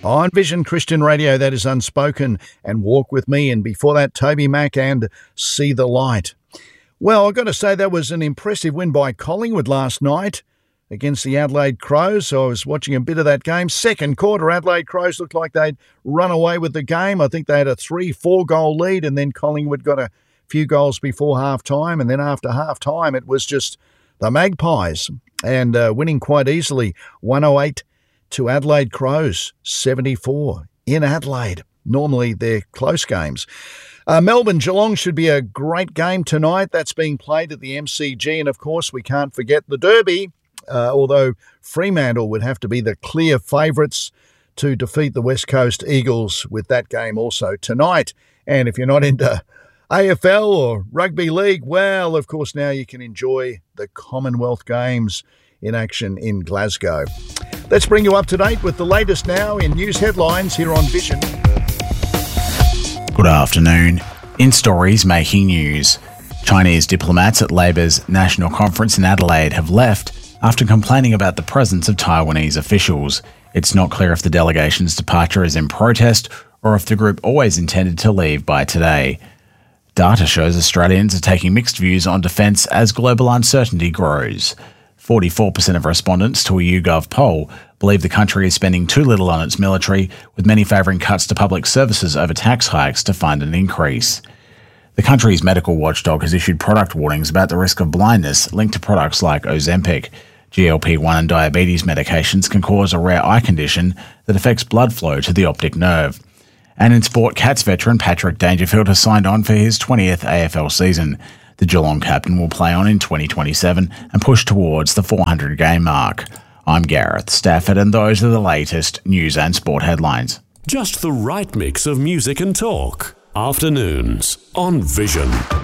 On Vision Christian Radio, that is Unspoken and Walk With Me. And before that, Toby Mac and See the Light. Well, I've got to say that was an impressive win by Collingwood last night against the Adelaide Crows. So I was watching a bit of that game. Second quarter, Adelaide Crows looked like they'd run away with the game. I think they had a 3-4 goal lead, and then Collingwood got a few goals before half-time. And then after half-time, it was just the Magpies and winning quite easily, 108 to Adelaide Crows, 74 in Adelaide. Normally they're close games. Melbourne-Geelong should be a great game tonight. That's being played at the MCG. And, of course, we can't forget the Derby, although Fremantle would have to be the clear favourites to defeat the West Coast Eagles with that game also tonight. And if you're not into AFL or rugby league, well, of course, now you can enjoy the Commonwealth Games in action in Glasgow. Let's bring you up to date with the latest now in news headlines here on Vision. Good afternoon. In stories making news, Chinese diplomats at Labour's National Conference in Adelaide have left after complaining about the presence of Taiwanese officials. It's not clear if the delegation's departure is in protest or if the group always intended to leave by today. Data shows Australians are taking mixed views on defence as global uncertainty grows. 44% of respondents to a YouGov poll believe the country is spending too little on its military, with many favouring cuts to public services over tax hikes to fund an increase. The country's medical watchdog has issued product warnings about the risk of blindness linked to products like Ozempic. GLP-1 and diabetes medications can cause a rare eye condition that affects blood flow to the optic nerve. And in sport, Cats veteran Patrick Dangerfield has signed on for his 20th AFL season. The Geelong captain will play on in 2027 and push towards the 400-game mark. I'm Gareth Stafford, and those are the latest news and sport headlines. Just the right mix of music and talk. Afternoons on Vision.